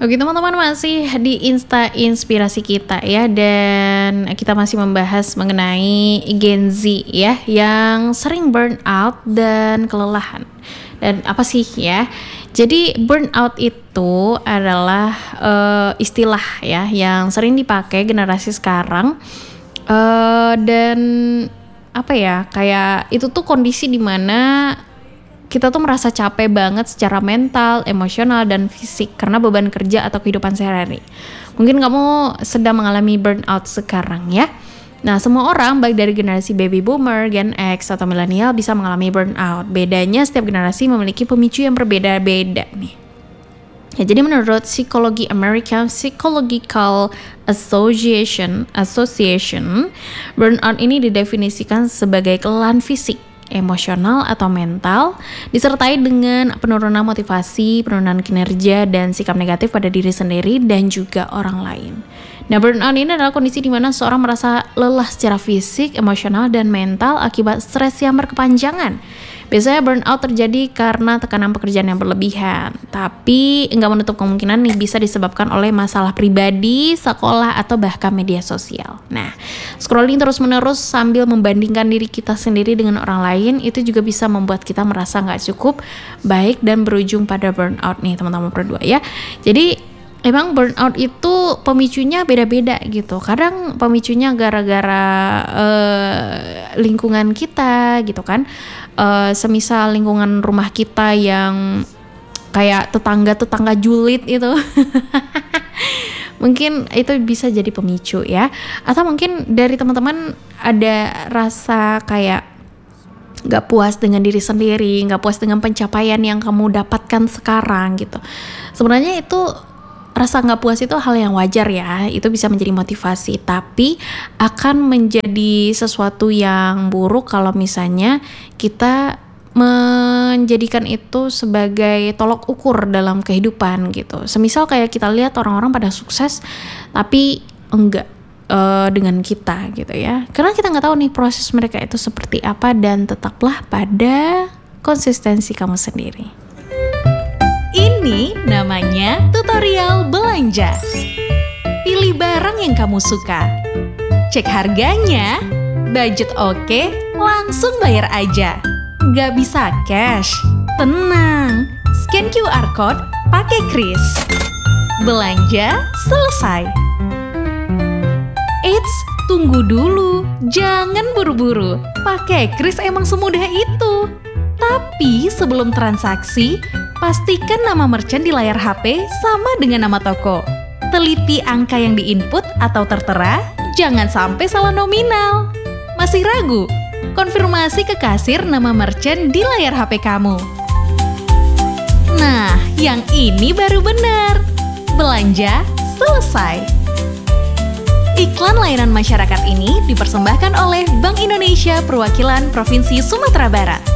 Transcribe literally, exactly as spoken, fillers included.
Oke teman-teman, masih di Insta Inspirasi kita ya, dan kita masih membahas mengenai Gen Z ya yang sering burnout dan kelelahan. Dan apa sih ya? Jadi burnout itu adalah uh, istilah ya yang sering dipakai generasi sekarang, uh, dan apa ya, kayak itu tuh kondisi dimana kita tuh merasa capek banget secara mental, emosional, dan fisik karena beban kerja atau kehidupan sehari-hari. Mungkin kamu sedang mengalami burnout sekarang ya. Nah, semua orang baik dari generasi baby boomer, Gen X, atau milenial bisa mengalami burnout. Bedanya setiap generasi memiliki pemicu yang berbeda-beda nih. Ya, jadi menurut psikologi American Psychological Association, Association, burnout ini didefinisikan sebagai kelelahan fisik, emosional atau mental, disertai dengan penurunan motivasi, penurunan kinerja, dan sikap negatif pada diri sendiri dan juga orang lain. Nah, burnout ini adalah kondisi di mana seorang merasa lelah secara fisik, emosional, dan mental akibat stres yang berkepanjangan. Biasanya burnout terjadi karena tekanan pekerjaan yang berlebihan, tapi nggak menutup kemungkinan nih bisa disebabkan oleh masalah pribadi, sekolah, atau bahkan media sosial. Nah, scrolling terus-menerus sambil membandingkan diri kita sendiri dengan orang lain itu juga bisa membuat kita merasa nggak cukup baik dan berujung pada burnout nih teman-teman berdua ya. Jadi emang burnout itu pemicunya beda-beda gitu. Kadang pemicunya gara-gara uh, lingkungan kita gitu kan. Uh, semisal lingkungan rumah kita yang kayak tetangga-tetangga julid itu. Mungkin itu bisa jadi pemicu ya. Atau mungkin dari teman-teman ada rasa kayak gak puas dengan diri sendiri, gak puas dengan pencapaian yang kamu dapatkan sekarang gitu. Sebenarnya itu rasa nggak puas itu hal yang wajar ya, itu bisa menjadi motivasi, tapi akan menjadi sesuatu yang buruk kalau misalnya kita menjadikan itu sebagai tolok ukur dalam kehidupan gitu. Semisal kayak kita lihat orang-orang pada sukses, tapi enggak uh, dengan kita gitu ya, karena kita nggak tahu nih proses mereka itu seperti apa, dan tetaplah pada konsistensi kamu sendiri. Ini namanya tutorial belanja. Pilih barang yang kamu suka. Cek harganya, budget oke, langsung bayar aja. Gak bisa cash? Tenang, scan Q R code, pakai kris. Belanja selesai. Eits, tunggu dulu, jangan buru-buru. Pakai kris emang semudah itu. Tapi sebelum transaksi, pastikan nama merchant di layar H P sama dengan nama toko. Teliti angka yang diinput atau tertera, jangan sampai salah nominal. Masih ragu? Konfirmasi ke kasir nama merchant di layar H P kamu. Nah, yang ini baru benar. Belanja selesai. Iklan layanan masyarakat ini dipersembahkan oleh Bank Indonesia Perwakilan Provinsi Sumatera Barat.